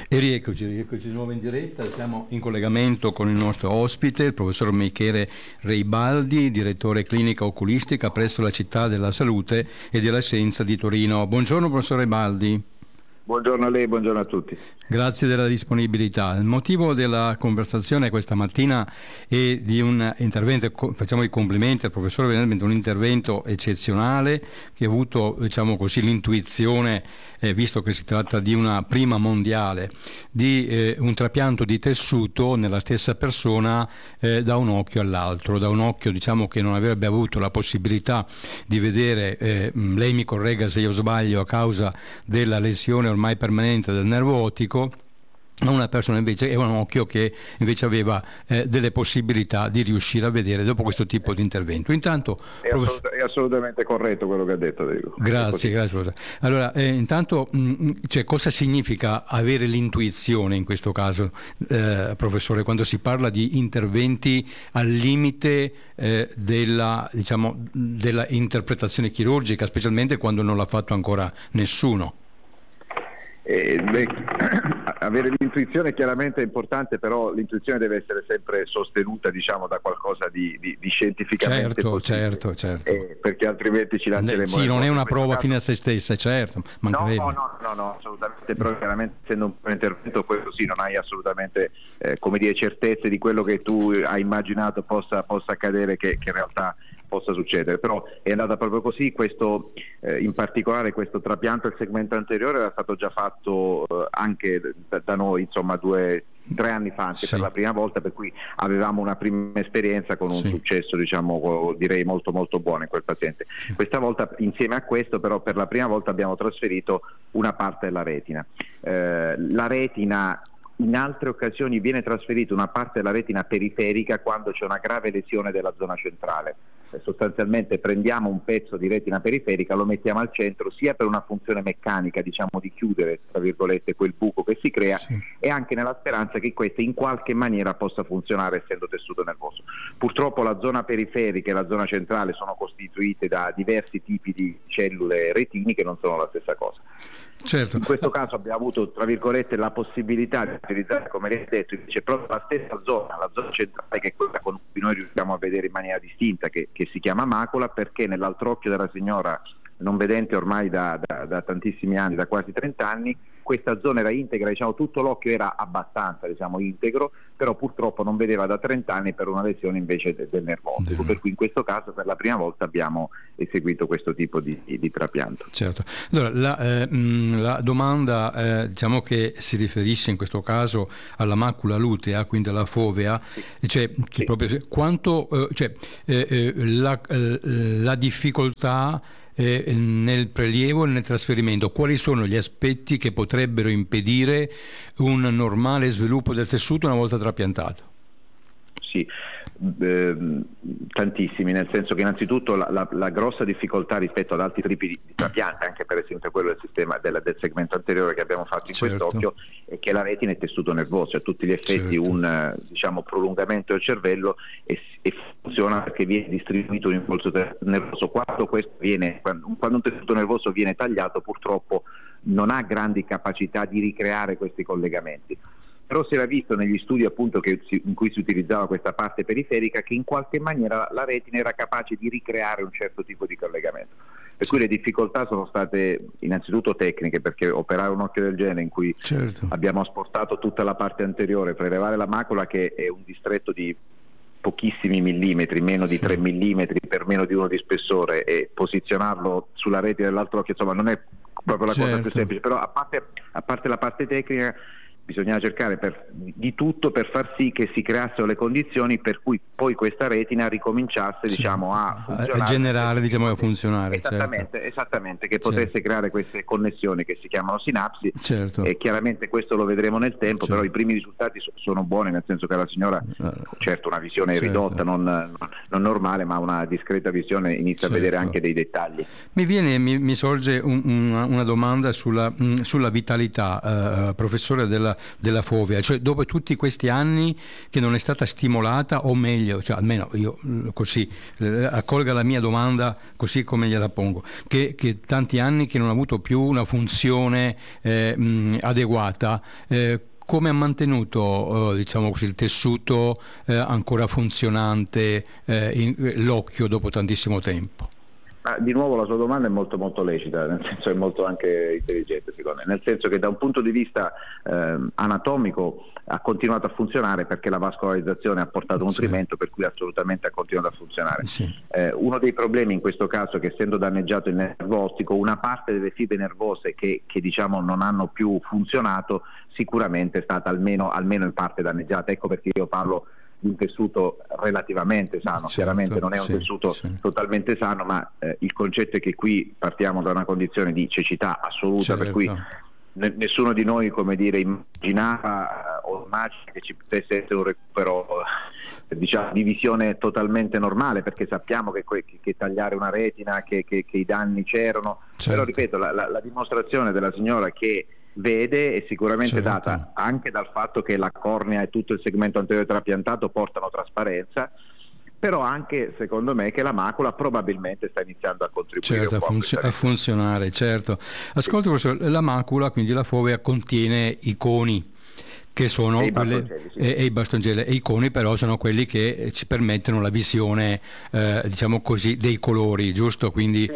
E rieccoci di nuovo in diretta, siamo in collegamento con il nostro ospite, il professor Michele Reibaldi, direttore clinica oculistica presso la Città della Salute e della Scienza di Torino. Buongiorno professor Reibaldi. Buongiorno a lei, buongiorno a tutti. Grazie della disponibilità. Il motivo della conversazione questa mattina è di un intervento, facciamo i complimenti al professore, veramente un intervento eccezionale che ha avuto, diciamo così, l'intuizione, visto che si tratta di una prima mondiale, di un trapianto di tessuto nella stessa persona da un occhio all'altro, da un occhio diciamo che non avrebbe avuto la possibilità di vedere, lei mi corregga se io sbaglio, a causa della lesione ormai permanente del nervo ottico, una persona invece è un occhio che invece aveva delle possibilità di riuscire a vedere dopo questo tipo di intervento. Intanto è assolutamente corretto quello che ha detto. Dico. Grazie. Allora, intanto cosa significa avere l'intuizione in questo caso, professore, quando si parla di interventi al limite della interpretazione chirurgica, specialmente quando non l'ha fatto ancora nessuno? Avere l'intuizione chiaramente è importante, però l'intuizione deve essere sempre sostenuta, diciamo, da qualcosa di scientificamente possibile. Certo. Perché altrimenti ci lanceremo. Sì, non è una prova fine a se stessa, certo. No, assolutamente, però chiaramente essendo un intervento questo sì, non hai assolutamente certezze di quello che tu hai immaginato possa accadere, che in realtà possa succedere, però è andata proprio così. Questo in particolare questo trapianto del segmento anteriore era stato già fatto anche da noi, insomma 2-3 anni fa, anche per la prima volta, per cui avevamo una prima esperienza con un successo, diciamo, direi molto molto buono in quel paziente. Questa volta insieme a questo però per la prima volta abbiamo trasferito una parte della retina. La retina in altre occasioni viene trasferita una parte della retina periferica quando c'è una grave lesione della zona centrale. Sostanzialmente prendiamo un pezzo di retina periferica, lo mettiamo al centro sia per una funzione meccanica, diciamo, di chiudere tra virgolette quel buco che si crea, e anche nella speranza che questa in qualche maniera possa funzionare essendo tessuto nervoso. Purtroppo la zona periferica e la zona centrale sono costituite da diversi tipi di cellule retiniche, non sono la stessa cosa. Certo. In questo caso abbiamo avuto, tra virgolette, la possibilità di utilizzare, come lei ha detto, invece proprio la stessa zona, la zona centrale, che è quella con cui noi riusciamo a vedere in maniera distinta, che si chiama macula, perché nell'altro occhio della signora non vedente ormai da tantissimi anni, da quasi 30 anni, questa zona era integra, diciamo, tutto l'occhio era abbastanza, diciamo, integro, però purtroppo non vedeva da 30 anni per una lesione invece del nervo ottico, per cui in questo caso per la prima volta abbiamo eseguito questo tipo di trapianto. Certo. Allora, la domanda diciamo che si riferisce in questo caso alla macula lutea, quindi alla fovea, proprio quanto la difficoltà nel prelievo e nel trasferimento, quali sono gli aspetti che potrebbero impedire un normale sviluppo del tessuto una volta trapiantato? Sì, tantissimi, nel senso che innanzitutto la grossa difficoltà rispetto ad altri tipi di trapianti, anche per esempio quello del sistema del segmento anteriore che abbiamo fatto in quest'occhio, è che la retina è tessuto nervoso, a tutti gli effetti un prolungamento del cervello, e funziona perché viene distribuito un impulso nervoso. Quando un tessuto nervoso viene tagliato, purtroppo non ha grandi capacità di ricreare questi collegamenti. Però si era visto negli studi appunto in cui si utilizzava questa parte periferica che in qualche maniera la retina era capace di ricreare un certo tipo di collegamento. Per cui le difficoltà sono state innanzitutto tecniche, perché operare un occhio del genere in cui abbiamo asportato tutta la parte anteriore, prelevare la macula che è un distretto di pochissimi millimetri, meno di 3 millimetri per meno di 1 di spessore, e posizionarlo sulla retina dell'altro occhio, insomma non è proprio la cosa più semplice, però a parte la parte tecnica bisognava cercare di tutto per far sì che si creassero le condizioni per cui poi questa retina ricominciasse a funzionare, a generare, a funzionare. Esattamente, che potesse creare queste connessioni che si chiamano sinapsi, e chiaramente questo lo vedremo nel tempo, però i primi risultati sono buoni, nel senso che la signora, certo una visione ridotta, non normale, ma una discreta visione, inizia a vedere anche dei dettagli. Mi sorge una domanda sulla vitalità, professore, della fovea, cioè dopo tutti questi anni che non è stata stimolata, o meglio, cioè almeno io così accolga la mia domanda così come gliela pongo, che tanti anni che non ha avuto più una funzione adeguata, come ha mantenuto diciamo così, il tessuto ancora funzionante l'occhio dopo tantissimo tempo? Di nuovo la sua domanda è molto molto lecita, nel senso è molto anche intelligente secondo me, nel senso che da un punto di vista anatomico ha continuato a funzionare perché la vascolarizzazione ha portato nutrimento, per cui assolutamente ha continuato a funzionare. Sì. Uno dei problemi in questo caso è che, essendo danneggiato il nervo ottico, una parte delle fibre nervose che diciamo non hanno più funzionato sicuramente è stata almeno in parte danneggiata. Ecco perché io parlo di un tessuto relativamente sano, chiaramente non è un tessuto totalmente sano, ma il concetto è che qui partiamo da una condizione di cecità assoluta, per cui nessuno di noi, come dire, immaginava o immagina che ci potesse essere un recupero diciamo di visione totalmente normale, perché sappiamo che tagliare una retina, che i danni c'erano, però ripeto, la dimostrazione della signora che vede è sicuramente data anche dal fatto che la cornea e tutto il segmento anteriore trapiantato portano trasparenza, però anche secondo me che la macula probabilmente sta iniziando a contribuire a funzionare. Ascolta, professore, la macula, quindi la fovea, contiene i coni, che sono i bastoncelli, e i coni però sono quelli che ci permettono la visione diciamo così dei colori, giusto? Quindi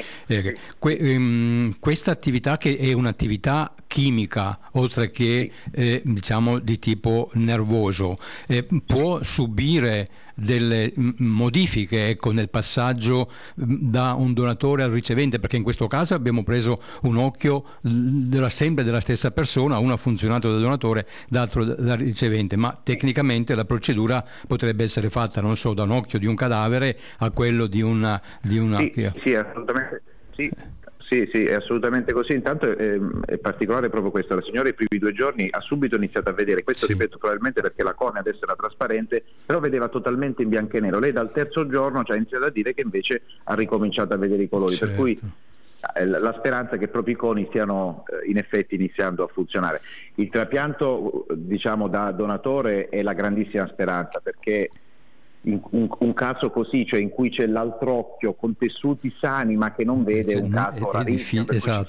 questa attività, che è un'attività chimica oltre che diciamo di tipo nervoso, può subire delle modifiche, ecco, nel passaggio da un donatore al ricevente, perché in questo caso abbiamo preso un occhio sempre della stessa persona, uno ha funzionato da donatore, l'altro da ricevente, ma tecnicamente la procedura potrebbe essere fatta, non so, da un occhio di un cadavere a quello di una sì, assolutamente sì, è assolutamente così. Intanto è particolare proprio questo: la signora i primi 2 giorni ha subito iniziato a vedere, questo ripeto probabilmente perché la cornea adesso era trasparente, però vedeva totalmente in bianco e nero. Lei dal 3° giorno ci ha iniziato a dire che invece ha ricominciato a vedere i colori, per cui la speranza è che proprio i coni stiano in effetti iniziando a funzionare. Il trapianto, diciamo, da donatore è la grandissima speranza, perché un caso così, cioè in cui c'è l'altro occhio con tessuti sani ma che non vede, è un caso rarissimo,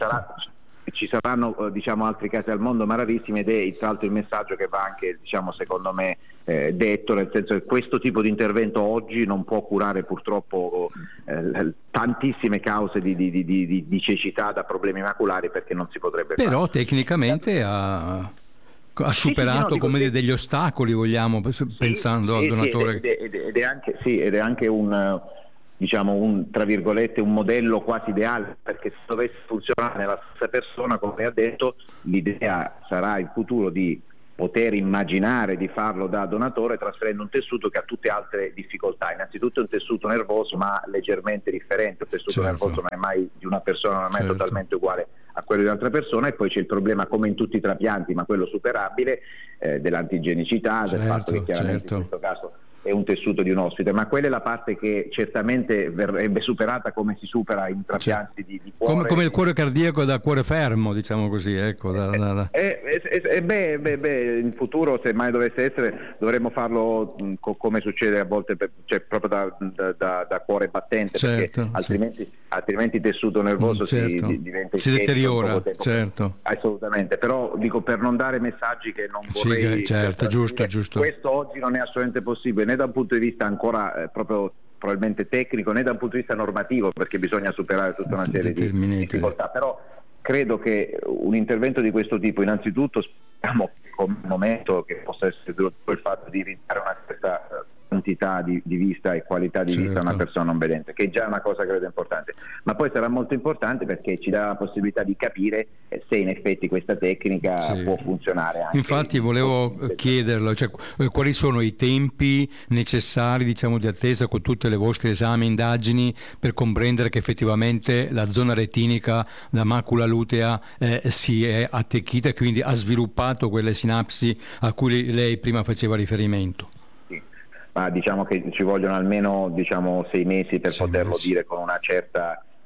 ci saranno diciamo altri casi al mondo ma rarissimi, ed è tra l'altro il messaggio che va anche, diciamo, secondo me detto, nel senso che questo tipo di intervento oggi non può curare purtroppo tantissime cause di cecità da problemi maculari, perché non si potrebbe però fare. Tecnicamente ha superato degli ostacoli, vogliamo, pensando al donatore. Ed è anche un, diciamo, un, tra virgolette, un modello quasi ideale, perché se dovesse funzionare nella stessa persona, come ha detto, l'idea sarà in futuro di poter immaginare di farlo da donatore trasferendo un tessuto che ha tutte altre difficoltà. Innanzitutto è un tessuto nervoso ma leggermente differente, il tessuto nervoso non è mai di una persona, non è mai totalmente uguale a quello di un'altra persona, e poi c'è il problema, come in tutti i trapianti, ma quello superabile, dell'antigenicità, del fatto che chiaramente in questo caso è un tessuto di un ospite, ma quella è la parte che certamente verrebbe superata come si supera in trapianti di cuore. Come il cuore cardiaco da cuore fermo, diciamo così, ecco. In futuro, se mai dovesse essere, dovremmo farlo come succede a volte, cioè proprio da cuore battente, perché altrimenti il tessuto nervoso si deteriora. Assolutamente, però dico, per non dare messaggi che non vorrei, giusto. Questo oggi non è assolutamente possibile, né da un punto di vista ancora proprio probabilmente tecnico, né da un punto di vista normativo, perché bisogna superare tutta una serie di difficoltà. Però credo che un intervento di questo tipo, innanzitutto speriamo come momento che possa essere il fatto di ridare una certa quantità di vista e qualità di vista a una persona non vedente, che è già una cosa credo importante, ma poi sarà molto importante perché ci dà la possibilità di capire se in effetti questa tecnica può funzionare anche. Infatti volevo chiederlo, cioè, quali sono i tempi necessari, diciamo, di attesa con tutte le vostre esami e indagini per comprendere che effettivamente la zona retinica, la macula lutea si è attecchita e quindi ha sviluppato quelle sinapsi a cui lei prima faceva riferimento? Ma diciamo che ci vogliono almeno 6 mesi per poterlo dire con una certa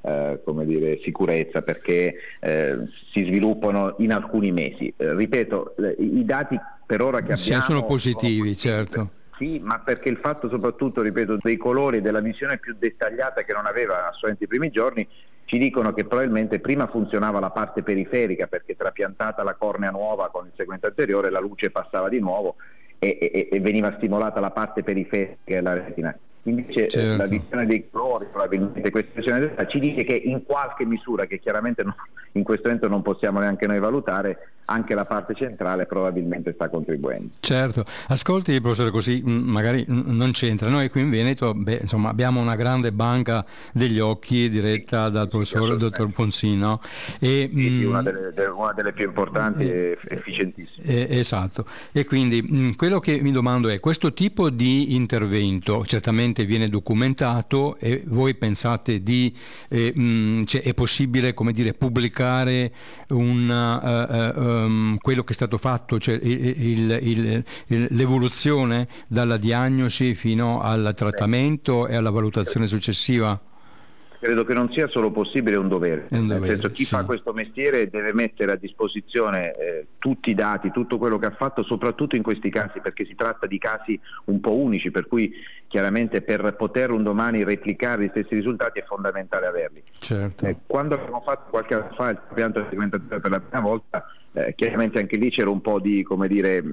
come dire, sicurezza, perché si sviluppano in alcuni mesi. Ripeto, i dati per ora che abbiamo sono positivi, certo. Sì, ma perché il fatto soprattutto, ripeto, dei colori, della visione più dettagliata che non aveva assolutamente i primi giorni, ci dicono che probabilmente prima funzionava la parte periferica, perché trapiantata la cornea nuova con il segmento anteriore la luce passava di nuovo e veniva stimolata la parte periferica della retina. Invece certo. La visione dei colori, probabilmente questa visione ci dice che in qualche misura, che chiaramente in questo momento non possiamo neanche noi valutare, anche la parte centrale probabilmente sta contribuendo. Certo, ascolti professore, così magari non c'entra. Noi qui in Veneto insomma, abbiamo una grande banca degli occhi diretta dal professor dottor Ponsino. Una delle più importanti e efficientissime. Esatto, e quindi quello che mi domando è: questo tipo di intervento certamente viene documentato, e voi pensate è possibile, come dire, pubblicare quello che è stato fatto, cioè l'evoluzione dalla diagnosi fino al trattamento e alla valutazione successiva? Credo che non sia solo possibile, è un dovere. Nel senso, chi fa questo mestiere deve mettere a disposizione tutti i dati, tutto quello che ha fatto, soprattutto in questi casi, perché si tratta di casi un po' unici, per cui chiaramente per poter un domani replicare gli stessi risultati è fondamentale averli. Certo. Quando abbiamo fatto qualche anno fa il trapianto di segmentazione per la prima volta, chiaramente anche lì c'era un po' di, come dire,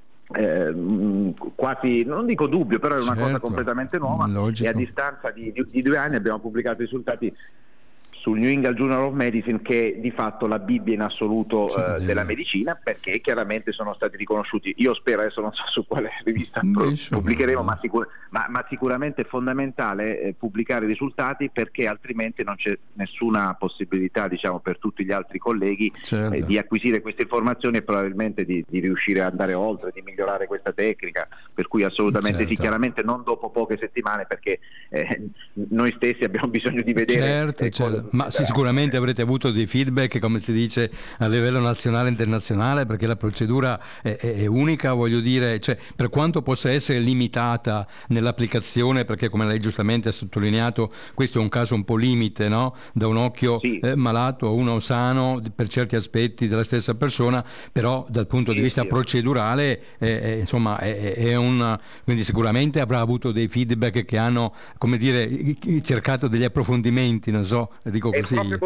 quasi, non dico dubbio, però era una cosa completamente nuova. Logico. E a distanza di 2 anni abbiamo pubblicato i risultati sul New England Journal of Medicine, che è di fatto la Bibbia in assoluto della medicina, perché chiaramente sono stati riconosciuti. Io spero, adesso non so su quale rivista pubblicheremo, ma sicuramente è fondamentale pubblicare i risultati, perché altrimenti non c'è nessuna possibilità, diciamo, per tutti gli altri colleghi di acquisire queste informazioni e probabilmente di riuscire ad andare oltre, di migliorare questa tecnica, per cui assolutamente sì, chiaramente non dopo poche settimane, perché noi stessi abbiamo bisogno di vedere. Ma sicuramente avrete avuto dei feedback, come si dice, a livello nazionale e internazionale, perché la procedura è unica, voglio dire, cioè, per quanto possa essere limitata nell'applicazione, perché come lei giustamente ha sottolineato, questo è un caso un po' limite, no? Da un occhio malato a uno sano per certi aspetti della stessa persona, però dal punto di vista procedurale insomma quindi sicuramente avrà avuto dei feedback che hanno, come dire, cercato degli approfondimenti, non so. È proprio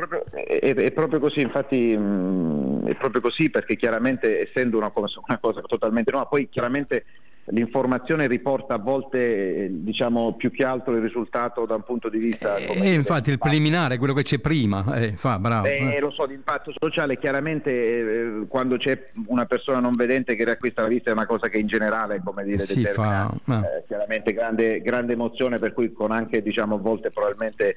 così, infatti è proprio così, perché chiaramente, essendo una cosa totalmente nuova, poi chiaramente l'informazione riporta a volte, diciamo, più che altro il risultato da un punto di vista infatti il preliminare, quello che c'è prima, bravo. Lo so, l'impatto sociale, chiaramente quando c'è una persona non vedente che riacquista la vista è una cosa che in generale, come dire, determina chiaramente grande emozione, per cui con anche, diciamo, a volte probabilmente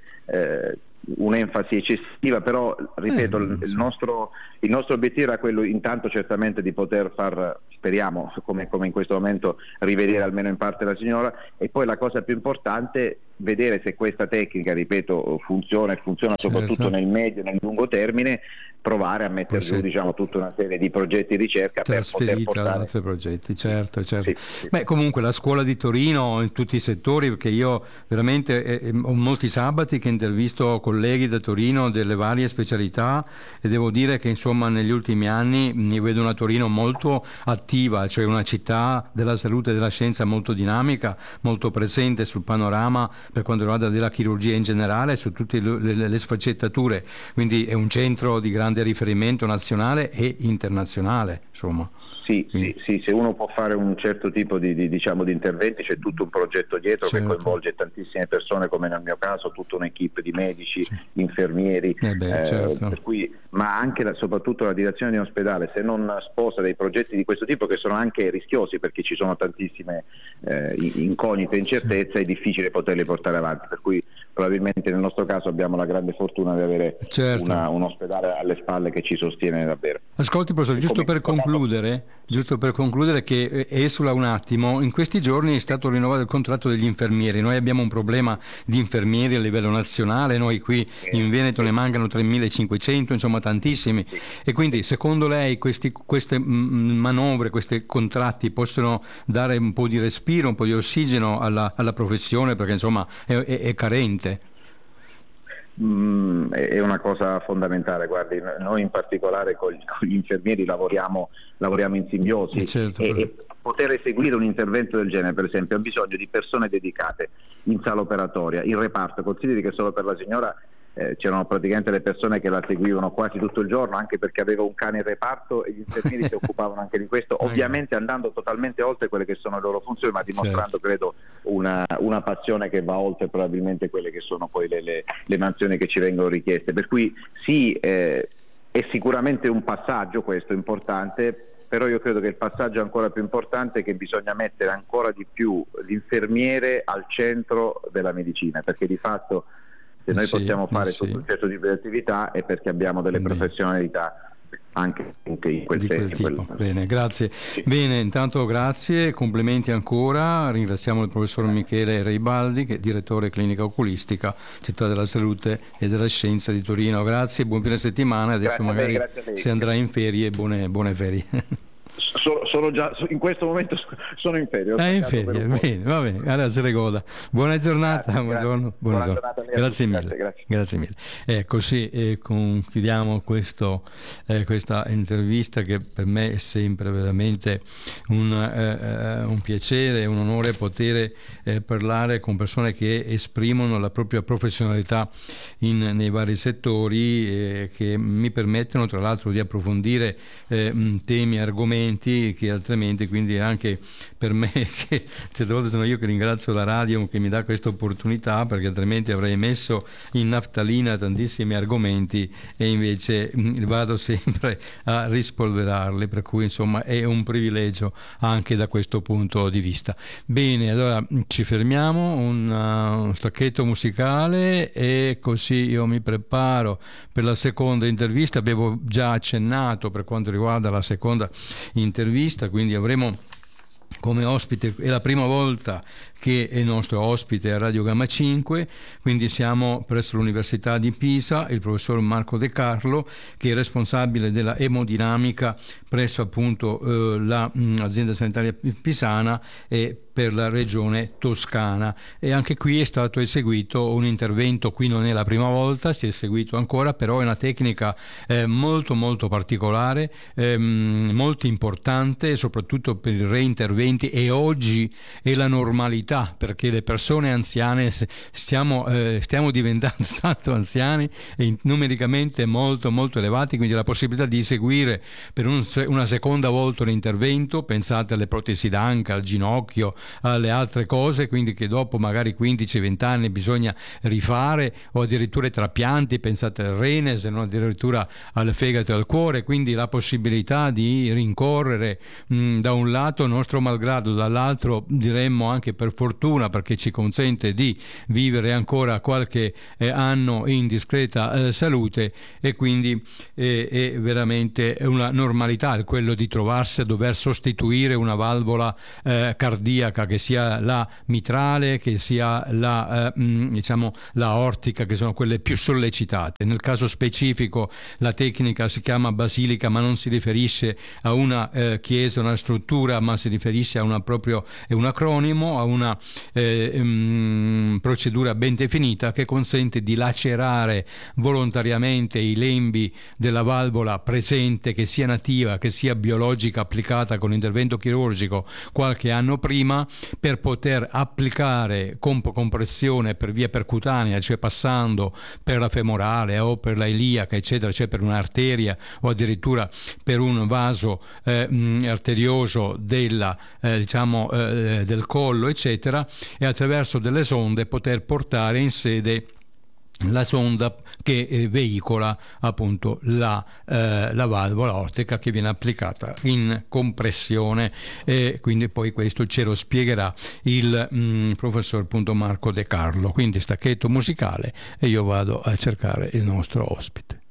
un'enfasi eccessiva, però ripeto, il nostro obiettivo era quello, intanto certamente di poter far, speriamo, come in questo momento, rivedere almeno in parte la signora, e poi la cosa più importante, vedere se questa tecnica, ripeto, funziona soprattutto nel medio e nel lungo termine, provare a mettere giù, diciamo, tutta una serie di progetti di ricerca per poter portare altri progetti, certo. Sì. Beh, comunque la scuola di Torino in tutti i settori, perché io veramente ho molti sabati che intervisto colleghi da Torino delle varie specialità, e devo dire che insomma negli ultimi anni mi vedo una Torino molto attiva, cioè una città della salute e della scienza molto dinamica, molto presente sul panorama per quanto riguarda della chirurgia in generale, su tutte le sfaccettature, quindi è un centro di grande riferimento nazionale e internazionale, insomma. Sì, se uno può fare un certo tipo di interventi, c'è tutto un progetto dietro che coinvolge tantissime persone, come nel mio caso tutta un'equipe di medici, infermieri, per cui, ma anche soprattutto la direzione di un ospedale, se non sposa dei progetti di questo tipo, che sono anche rischiosi perché ci sono tantissime incognite e incertezze, è difficile poterli portare avanti, per cui probabilmente nel nostro caso abbiamo la grande fortuna di avere un ospedale alle spalle che ci sostiene davvero. Ascolti professore, giusto per concludere, che esula un attimo, in questi giorni è stato rinnovato il contratto degli infermieri. Noi abbiamo un problema di infermieri a livello nazionale, noi qui in Veneto ne mancano 3.500, insomma tantissimi, e quindi secondo lei queste manovre, questi contratti possono dare un po' di respiro, un po' di ossigeno alla professione, perché insomma è carente? è una cosa fondamentale. Guardi, noi in particolare con gli infermieri lavoriamo in simbiosi, certo, e poter eseguire un intervento del genere, per esempio, ha bisogno di persone dedicate in sala operatoria, in reparto. Consideri che solo per la signora c'erano praticamente le persone che la seguivano quasi tutto il giorno, anche perché aveva un cane in reparto, e gli infermieri si occupavano anche di questo, ovviamente andando totalmente oltre quelle che sono le loro funzioni, ma dimostrando, credo, una passione che va oltre probabilmente quelle che sono poi le mansioni che ci vengono richieste. Per cui sì, è sicuramente un passaggio questo importante, però io credo che il passaggio ancora più importante è che bisogna mettere ancora di più l'infermiere al centro della medicina, perché di fatto se noi possiamo fare tutto un certo tipo di attività è perché abbiamo delle professionalità anche in quel tipo. Bene, grazie. Bene, intanto grazie, complimenti ancora, ringraziamo il professor Michele Reibaldi, che è direttore clinica oculistica, Città della Salute e della Scienza di Torino. Grazie, buon fine settimana, adesso magari si andrà in ferie, buone ferie. Sono già in questo momento sono in ferie. In ferie, bene, va bene, allora se le goda. Buona giornata, buongiorno. Buona giornata, grazie mille. Così concludiamo questa intervista, che per me è sempre veramente un piacere, un onore poter parlare con persone che esprimono la propria professionalità nei vari settori, che mi permettono tra l'altro di approfondire temi, argomenti che altrimenti, quindi anche per me, che certe volte sono io che ringrazio la radio che mi dà questa opportunità, perché altrimenti avrei messo in naftalina tantissimi argomenti e invece vado sempre a rispolverarli, per cui insomma è un privilegio anche da questo punto di vista. Bene, allora ci fermiamo, un stacchetto musicale, e così io mi preparo per la seconda intervista. Avevo già accennato per quanto riguarda la seconda intervista, quindi avremo come ospite, è la prima volta che è il nostro ospite a Radio Gamma 5, quindi siamo presso l'Università di Pisa, il professor Marco De Carlo, che è responsabile della emodinamica presso appunto l'azienda sanitaria pisana e per la regione toscana, e anche qui è stato eseguito un intervento. Qui non è la prima volta, si è eseguito ancora, però è una tecnica molto molto particolare, molto importante, soprattutto per i reinterventi, e oggi è la normalità, perché le persone anziane stiamo diventando tanto anziani e numericamente molto molto elevati, quindi la possibilità di eseguire per una seconda volta un intervento, pensate alle protesi d'anca, al ginocchio, alle altre cose, quindi che dopo magari 15-20 anni bisogna rifare, o addirittura i trapianti, pensate al rene, se non addirittura al fegato e al cuore, quindi la possibilità di rincorrere da un lato nostro malgrado, dall'altro diremmo anche per fortuna, perché ci consente di vivere ancora qualche anno in discreta salute, e quindi è veramente una normalità quello di trovarsi a dover sostituire una valvola cardiaca, che sia la mitrale, che sia la aortica, che sono quelle più sollecitate. Nel caso specifico la tecnica si chiama basilica, ma non si riferisce a una chiesa, una struttura, ma si riferisce a è un acronimo, a una procedura ben definita che consente di lacerare volontariamente i lembi della valvola presente, che sia nativa, che sia biologica, applicata con intervento chirurgico qualche anno prima, per poter applicare con compressione per via percutanea, cioè passando per la femorale o per la iliaca, eccetera, cioè per un'arteria o addirittura per un vaso arterioso del collo, eccetera, e attraverso delle sonde poter portare in sede la sonda che veicola appunto la valvola aortica, che viene applicata in compressione, e quindi poi questo ce lo spiegherà il professor appunto Marco De Carlo. Quindi stacchetto musicale e io vado a cercare il nostro ospite.